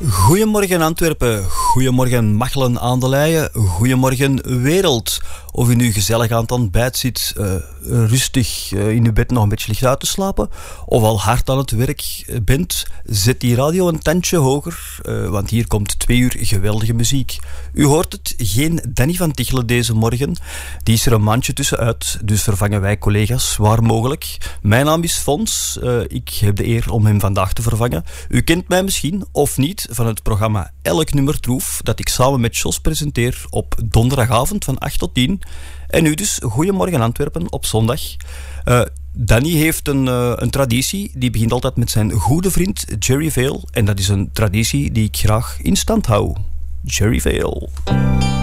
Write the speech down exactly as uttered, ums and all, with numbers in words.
Goedemorgen Antwerpen, goedemorgen Machelen aan de Leyen, goedemorgen wereld. Of u nu gezellig aan het ontbijt zit, uh, rustig uh, in uw bed nog een beetje ligt uit te slapen, of al hard aan het werk bent, zet die radio een tandje hoger, uh, want hier komt twee uur geweldige muziek. U hoort het, geen Danny van Tichelen deze morgen, die is er een maandje tussenuit, dus vervangen wij collega's waar mogelijk. Mijn naam is Fons, uh, ik heb de eer om hem vandaag te vervangen. U kent mij misschien, of niet, van het programma Elk Nummer Troef, dat ik samen met Jos presenteer op donderdagavond van acht tot tien. En nu dus, goedemorgen Antwerpen op zondag. Uh, Danny heeft een, uh, een traditie, die begint altijd met zijn goede vriend Jerry Vale. En dat is een traditie die ik graag in stand hou. Jerry Vale.